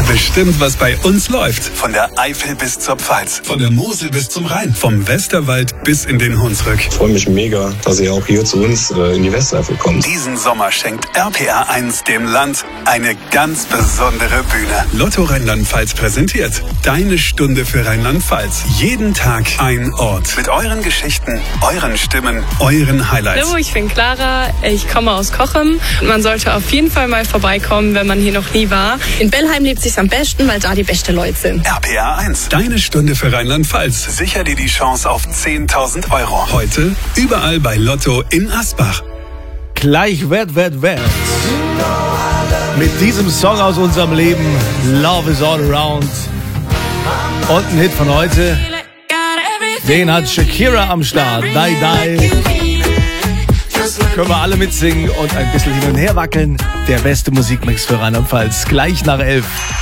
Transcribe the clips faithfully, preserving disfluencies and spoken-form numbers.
Bestimmt, was bei uns läuft. Von der Eifel bis zur Pfalz. Von der Mosel bis zum Rhein. Vom Westerwald bis in den Hunsrück. Ich freue mich mega, dass ihr auch hier zu uns äh, in die Westeifel kommt. Diesen Sommer schenkt R P R eins dem Land eine ganz besondere Bühne. Lotto Rheinland-Pfalz präsentiert Deine Stunde für Rheinland-Pfalz. Jeden Tag ein Ort. Mit euren Geschichten, euren Stimmen, euren Highlights. Hallo, ich bin Clara. Ich komme aus Cochem. Man sollte auf jeden Fall mal vorbeikommen, wenn man hier noch nie war. In Bellheim lebt sich's am besten, weil da die beste Leute sind. R P R eins. Deine Stunde für Rheinland-Pfalz. Sicher dir die Chance auf zehntausend Euro. Heute überall bei Lotto in Asbach. Gleich wert, wert, wert. Mit diesem Song aus unserem Leben, Love is all around. Und ein Hit von heute, den hat Shakira am Start. Die, die. Können wir alle mitsingen und ein bisschen hin und her wackeln. Der beste Musikmix für Rheinland-Pfalz. Gleich nach elf.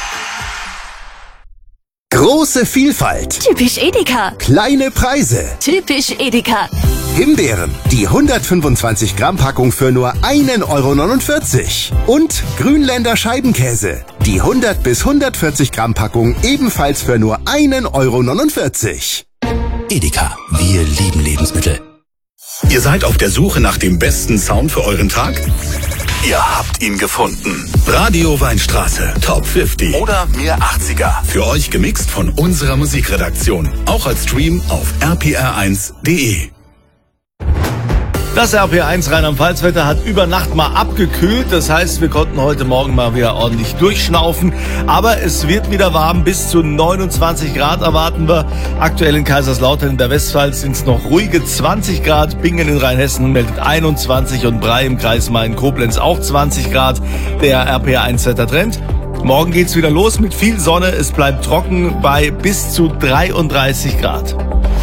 Große Vielfalt. Typisch Edeka. Kleine Preise. Typisch Edeka. Himbeeren, die hundertfünfundzwanzig Gramm Packung für nur ein Euro neunundvierzig. Und Grünländer Scheibenkäse, die hundert bis hundertvierzig Gramm Packung ebenfalls für nur ein Euro neunundvierzig. Edeka, wir lieben Lebensmittel. Ihr seid auf der Suche nach dem besten Sound für euren Tag? Ihr habt ihn gefunden. Radio Weinstraße, Top fünfzig oder Mir achtziger. Für euch gemixt von unserer Musikredaktion. Auch als Stream auf r p r eins punkt d e. Das R P R eins Rheinland-Pfalz-Wetter hat über Nacht mal abgekühlt. Das heißt, wir konnten heute Morgen mal wieder ordentlich durchschnaufen. Aber es wird wieder warm. Bis zu neunundzwanzig Grad erwarten wir. Aktuell in Kaiserslautern in der Westpfalz sind es noch ruhige zwanzig Grad. Bingen in Rheinhessen meldet einundzwanzig und Bray im Kreis Main-Koblenz auch zwanzig Grad. Der R P R eins Wettertrend. Morgen geht's wieder los mit viel Sonne. Es bleibt trocken bei bis zu dreiunddreißig Grad.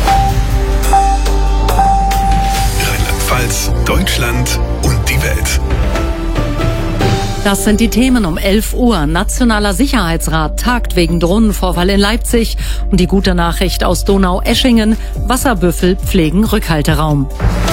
Deutschland und die Welt. Das sind die Themen um elf Uhr. Nationaler Sicherheitsrat tagt wegen Drohnenvorfall in Leipzig. Und die gute Nachricht aus Donau-Eschingen. Wasserbüffel pflegen Rückhalteraum.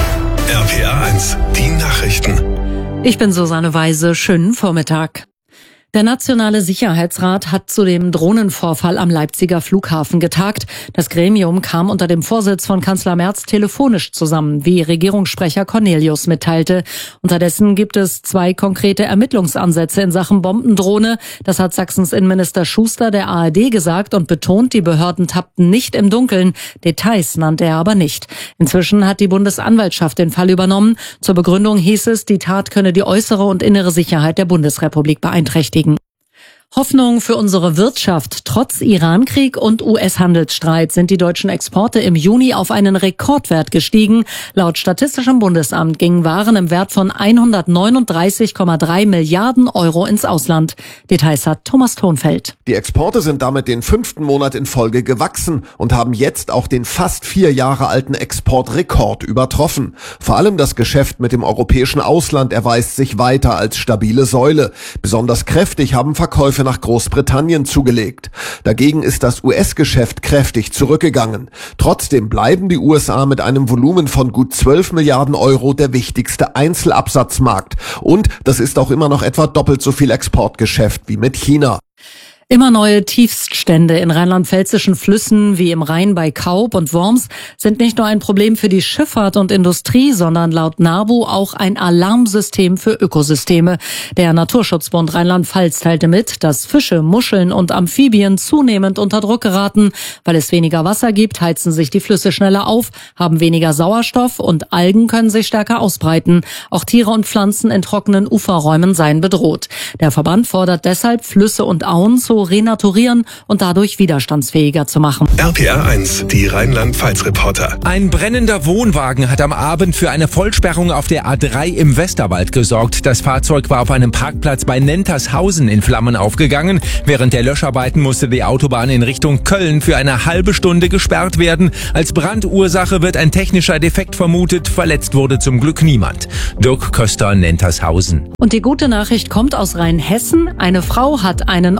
R P R eins, die Nachrichten. Ich bin Susanne Weise. Schönen Vormittag. Der Nationale Sicherheitsrat hat zu dem Drohnenvorfall am Leipziger Flughafen getagt. Das Gremium kam unter dem Vorsitz von Kanzler Merz telefonisch zusammen, wie Regierungssprecher Cornelius mitteilte. Unterdessen gibt es zwei konkrete Ermittlungsansätze in Sachen Bombendrohne. Das hat Sachsens Innenminister Schuster der A R D gesagt und betont, die Behörden tappten nicht im Dunkeln. Details nannte er aber nicht. Inzwischen hat die Bundesanwaltschaft den Fall übernommen. Zur Begründung hieß es, die Tat könne die äußere und innere Sicherheit der Bundesrepublik beeinträchtigen. Hoffnung für unsere Wirtschaft. Trotz Irankrieg und U S-Handelsstreit sind die deutschen Exporte im Juni auf einen Rekordwert gestiegen. Laut Statistischem Bundesamt gingen Waren im Wert von hundertneununddreißig Komma drei Milliarden Euro ins Ausland. Details hat Thomas Thonfeld. Die Exporte sind damit den fünften Monat in Folge gewachsen und haben jetzt auch den fast vier Jahre alten Exportrekord übertroffen. Vor allem das Geschäft mit dem europäischen Ausland erweist sich weiter als stabile Säule. Besonders kräftig haben Verkäufe nach Großbritannien zugelegt. Dagegen ist das U S-Geschäft kräftig zurückgegangen. Trotzdem bleiben die U S A mit einem Volumen von gut zwölf Milliarden Euro der wichtigste Einzelabsatzmarkt. Und das ist auch immer noch etwa doppelt so viel Exportgeschäft wie mit China. Immer neue Tiefststände in rheinland-pfälzischen Flüssen wie im Rhein bei Kaub und Worms sind nicht nur ein Problem für die Schifffahrt und Industrie, sondern laut NABU auch ein Alarmsystem für Ökosysteme. Der Naturschutzbund Rheinland-Pfalz teilte mit, dass Fische, Muscheln und Amphibien zunehmend unter Druck geraten. Weil es weniger Wasser gibt, heizen sich die Flüsse schneller auf, haben weniger Sauerstoff und Algen können sich stärker ausbreiten. Auch Tiere und Pflanzen in trockenen Uferräumen seien bedroht. Der Verband fordert deshalb, Flüsse und Auen zu renaturieren und dadurch widerstandsfähiger zu machen. R P R eins, die Rheinland-Pfalz-Reporter. Ein brennender Wohnwagen hat am Abend für eine Vollsperrung auf der A drei im Westerwald gesorgt. Das Fahrzeug war auf einem Parkplatz bei Nentershausen in Flammen aufgegangen. Während der Löscharbeiten musste die Autobahn in Richtung Köln für eine halbe Stunde gesperrt werden. Als Brandursache wird ein technischer Defekt vermutet. Verletzt wurde zum Glück niemand. Dirk Köster, Nentershausen. Und die gute Nachricht kommt aus Rheinhessen. Eine Frau hat einen offenbar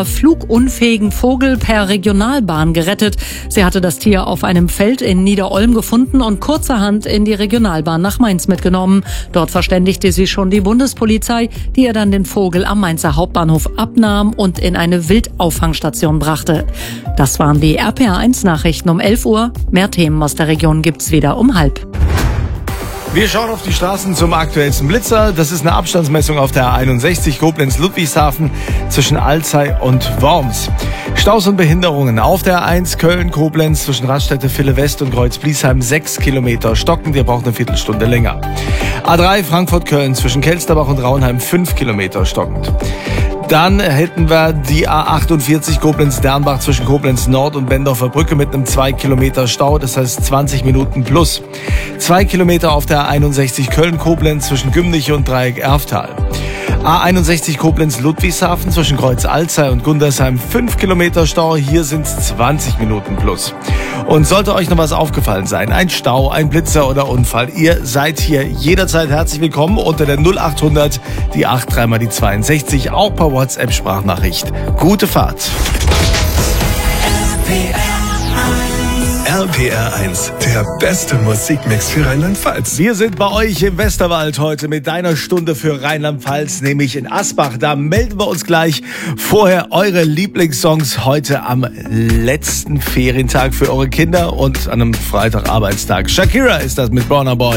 Feuerwehr flugunfähigen Vogel per Regionalbahn gerettet. Sie hatte das Tier auf einem Feld in Niederolm gefunden und kurzerhand in die Regionalbahn nach Mainz mitgenommen. Dort verständigte sie schon die Bundespolizei, die ihr dann den Vogel am Mainzer Hauptbahnhof abnahm und in eine Wildauffangstation brachte. Das waren die R P R eins Nachrichten um elf Uhr. Mehr Themen aus der Region gibt's wieder um halb. Wir schauen auf die Straßen zum aktuellsten Blitzer. Das ist eine Abstandsmessung auf der A einundsechzig Koblenz-Ludwigshafen zwischen Alzey und Worms. Staus und Behinderungen auf der A eins Köln-Koblenz zwischen Raststätte Ville West und Kreuz-Bliesheim sechs Kilometer stockend. Ihr braucht eine Viertelstunde länger. A drei Frankfurt-Köln zwischen Kelsterbach und Raunheim fünf Kilometer stockend. Dann hätten wir die A achtundvierzig Koblenz-Dernbach zwischen Koblenz Nord und Bendorfer Brücke mit einem zwei Kilometer Stau, das heißt zwanzig Minuten plus. zwei Kilometer auf der A einundsechzig Köln-Koblenz zwischen Gümniche und Dreieck Erftal. A einundsechzig Koblenz-Ludwigshafen zwischen Kreuz Alzey und Gundersheim fünf Kilometer Stau, hier sind es zwanzig Minuten plus. Und sollte euch noch was aufgefallen sein, ein Stau, ein Blitzer oder Unfall, ihr seid hier jederzeit herzlich willkommen unter der null achthundert, die acht drei mal die zweiundsechzig, auch per WhatsApp-Sprachnachricht. Gute Fahrt. R P R eins, der beste Musikmix für Rheinland-Pfalz. Wir sind bei euch im Westerwald heute mit deiner Stunde für Rheinland-Pfalz, nämlich in Asbach. Da melden wir uns gleich. Vorher eure Lieblingssongs heute am letzten Ferientag für eure Kinder und an einem Freitag Arbeitstag. Shakira ist das mit Burna Boy.